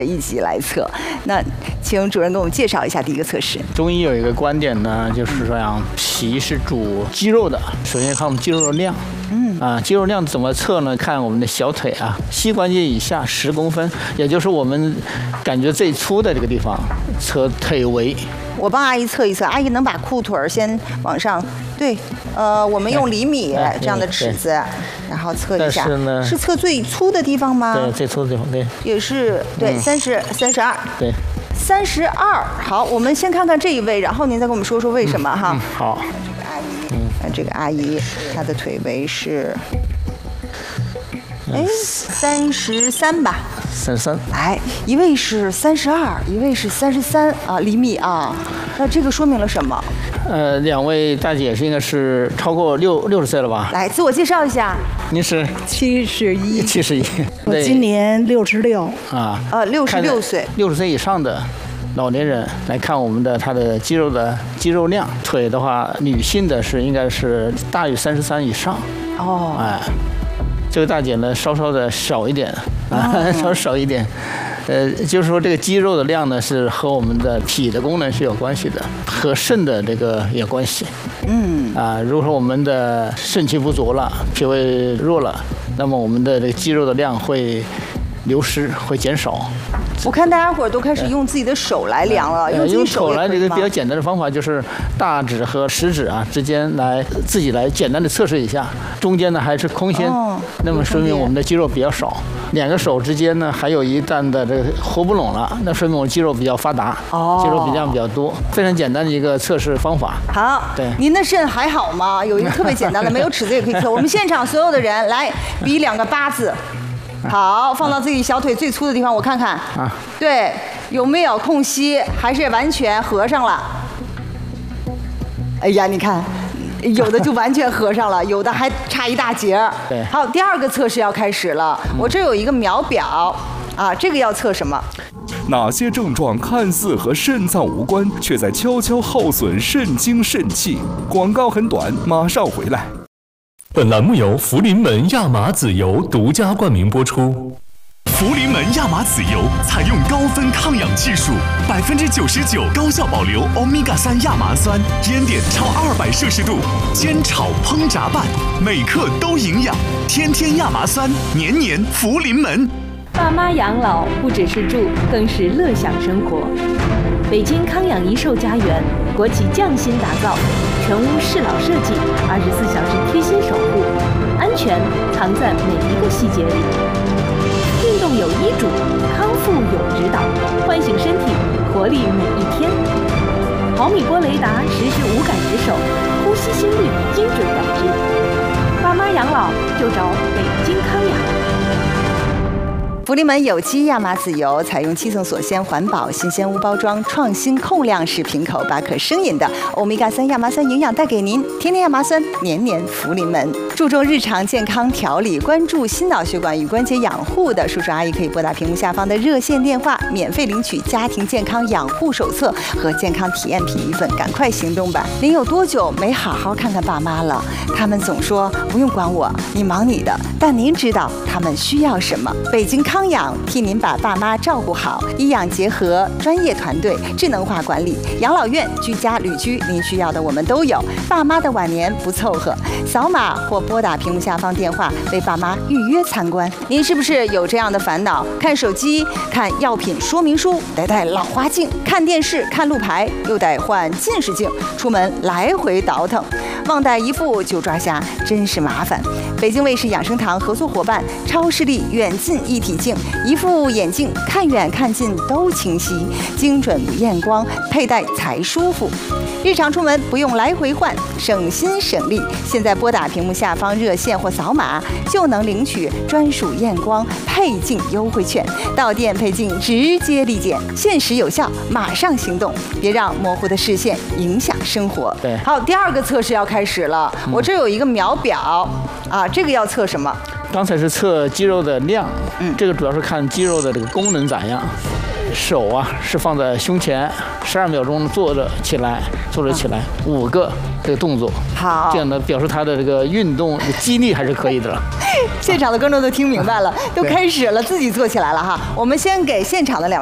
一起来测。那请主任给我们介绍一下第一个测试。 中医有一个观点呢，就是这样，脾是主肌肉的，首先看我们肌肉的量。肌肉量怎么测呢？看我们的小腿啊，膝关节以下10公分，也就是我们感觉最粗的这个地方，测腿围。 我帮阿姨测一测，阿姨能把裤腿先往上，对，我们用厘米这样的尺子，然后测一下。是测最粗的地方吗？ 对，最粗的地方，对。 也是对，32。 对。 32。好，我们先看看这一位，然后您再跟我们说说为什么哈。 好。 这个阿姨她的腿围是，33吧 ，33。 来，一位是32，一位是33厘米啊。那这个说明了什么？ 两位大姐应该是超过60岁了吧？ 来，自我介绍一下。 您是 71。 我今年66。 66岁。 60岁以上的老年人来看我们的他的肌肉量，腿的话，女性的应该是大于33以上。这个大姐呢稍的少一点少一点。就是说这个肌肉的量呢是和我们的脾的功能是有关系的，和肾的这个有关系。如果说我们的肾气不足了，脾胃弱了，那么我们的这个肌肉的量会流失，会减少。 我看大家伙都开始用自己的手来量了， 用手来这个比较简单的方法就是大指和食指之间来自己来简单的测试一下，中间呢还是空心，那么说明我们的肌肉比较少。2个手之间呢还有一段的这个合不拢了，那说明我们肌肉比较发达，肌肉比较多，非常简单的一个测试方法。 好，对，您的肾还好吗？有一个特别简单的，没有尺子也可以测。我们现场所有的人来比2个8字。好，放到自己小腿最粗的地方，我看看。对，有没有空隙？还是完全合上了？哎呀，你看，有的就完全合上了，有的还差一大截。 对。 好，第2个测试要开始了。我这有一个秒表这个要测什么？ 哪些症状看似和肾脏无关，却在悄悄耗损肾精肾气？广告很短，马上回来。 本栏目由福临门亚麻籽油独家冠名播出。 福临门亚麻籽油采用高分抗氧技术，99%高效保留欧米伽3亚麻酸，烟点超200摄氏度，煎炒烹炸拌，每克都营养，天天亚麻酸，年年福临门。 爸妈养老不只是住，更是乐享生活。北京康养一寿家园，国企匠心打造，全屋适老设计，24小时贴心守护，安全藏在每一个细节里。运动有医嘱，康复有指导，唤醒身体，活力每一天。毫米波雷达实时无感值守，呼吸心率精准感知。爸妈养老就找北京康养。 福临门有机亚麻籽油采用7层锁鲜、环保、新鲜无包装、创新控量式瓶口8克生饮的欧米伽3亚麻酸营养，带给您天天亚麻酸，年年福临门。注重日常健康调理，关注心脑血管与关节养护的叔叔阿姨可以拨打屏幕下方的热线电话，免费领取家庭健康养护手册和健康体验品1份，赶快行动吧！您有多久没好好看看爸妈了？他们总说不用管我，你忙你的，但您知道他们需要什么？北京康养替您把爸妈照顾好，医养结合，专业团队，智能化管理，养老院、居家、旅居，您需要的我们都有。爸妈的晚年不凑合，扫码或拨打屏幕下方电话为爸妈预约参观。您是不是有这样的烦恼？看手机，看药品说明书，得戴老花镜；看电视，看路牌，又得换近视镜；出门来回倒腾，忘带一副就抓瞎，真是麻烦。北京卫视养生堂合作伙伴超视力远近一体镜，一副眼镜看远看近都清晰，精准验光，佩戴才舒服。日常出门不用来回换，省心省力。现在拨打屏幕下方热线或扫码，就能领取专属验光配镜优惠券，到店配镜直接立减，限时有效，马上行动，别让模糊的视线影响生活。 对， 好，第2个测试要开始了。我这有一个秒表这个要测什么？ 刚才是测肌肉的量，这个主要是看肌肉的这个功能咋样。 手啊是放在胸前，12秒钟坐着起来，5个这个动作。 好， 这样呢表示他的这个运动肌力还是可以的了。 现场的观众都听明白了，都开始了，自己做起来了哈。我们先给现场的2